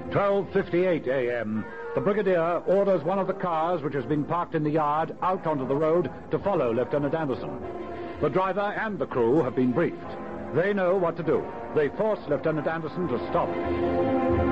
12:58 a.m. The Brigadier orders one of the cars which has been parked in the yard out onto the road to follow Lieutenant Anderson. The driver and the crew have been briefed. They know what to do. They force Lieutenant Anderson to stop.